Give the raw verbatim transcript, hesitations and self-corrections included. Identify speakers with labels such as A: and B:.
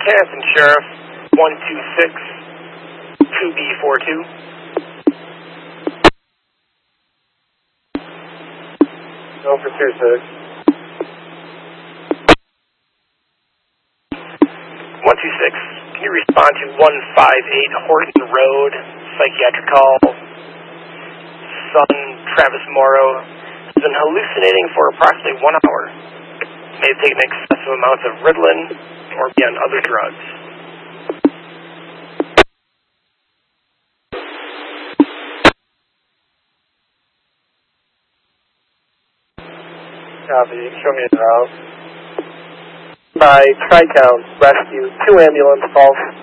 A: Canton Sheriff, one two six, two B four two.
B: Go for two six.
A: one two six, can you respond to one five eight Horton Road, psychiatric call? Son, Travis Morrow, has been hallucinating for approximately one hour. May have taken excessive amounts of Ritalin or be on other drugs.
B: Copy. Show me the route. By Tri-Town Rescue, two ambulance calls.